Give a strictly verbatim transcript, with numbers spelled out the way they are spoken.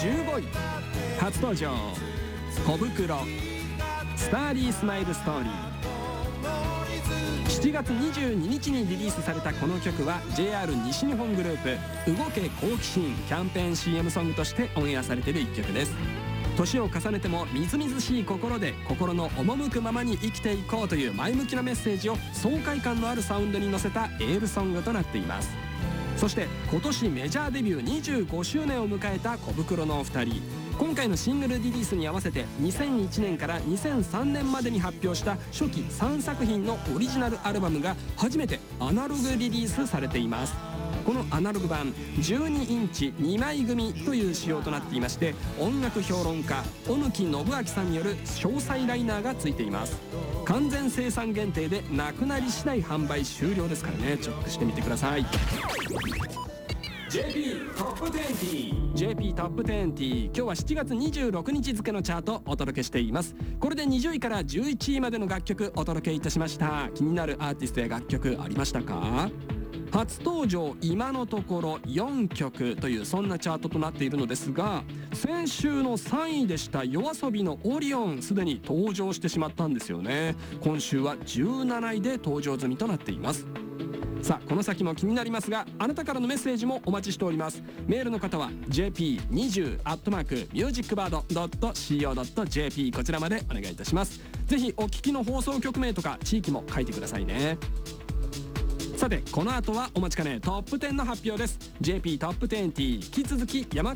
じゅうごい、初登場小袋スターリースマイルストーリー。しちがつにじゅうににちにリリースされたこの曲は ジェイアール 西日本グループ動け好奇心キャンペーン シーエム ソングとしてオンエアされているいっきょくです。年を重ねてもみずみずしい心で心の赴くままに生きていこうという前向きなメッセージを爽快感のあるサウンドに乗せたエールソングとなっています。そして今年メジャーデビューにじゅうごしゅうねんを迎えた小袋のお二人、今回のシングルリリースに合わせてにせんいちねんからにせんさんねんまでに発表した初期さんさく品のオリジナルアルバムが初めてアナログリリースされています。このアナログ版じゅうにインチにまい組という仕様となっていまして、音楽評論家小貫信明さんによる詳細ライナーがついています。完全生産限定でなくなり次第販売終了ですからね、チェックしてみてください。 ジェーピー トップにじゅう ジェーピー トップにじゅう、今日はしちがつにじゅうろくにち付のチャートをお届けしています。これでにじゅういからじゅういちいまでの楽曲お届けいたしました。気になるアーティストや楽曲ありましたか？初登場今のところよんきょくというそんなチャートとなっているのですが、先週のさんいでしたYOASOBIのオリオンすでに登場してしまったんですよね。今週はじゅうなないで登場済みとなっています。さあこの先も気になりますが、あなたからのメッセージもお待ちしております。メールの方は ジェーピーにじゅう アットマーク ミュージックバード ドット シーオー ドット ジェーピー こちらまでお願いいたします。ぜひお聞きの放送局名とか地域も書いてくださいね。さてこの後はお待ちかねトップじゅうの発表です。 ジェーピー トップにじゅう、引き続き山